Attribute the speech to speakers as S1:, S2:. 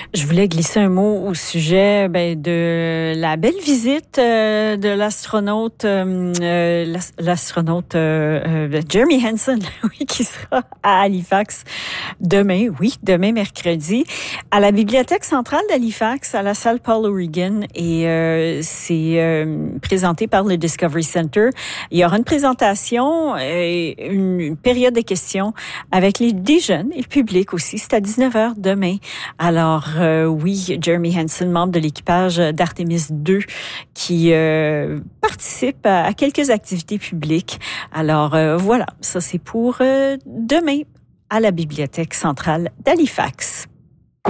S1: Je voulais glisser un mot au sujet de la belle visite de l'astronaute Jeremy Hansen, oui, qui sera à Halifax demain mercredi, à la Bibliothèque centrale d'Halifax, à la salle Paul O'Regan, et c'est présenté par le Discovery Center. Il y aura une présentation et une période de questions avec des jeunes et le public aussi. C'est à 19h demain. Alors, oui, Jeremy Hansen, membre de l'équipage d'Artemis 2, qui participe à quelques activités publiques. Alors, voilà, ça c'est pour demain à la Bibliothèque centrale d'Halifax.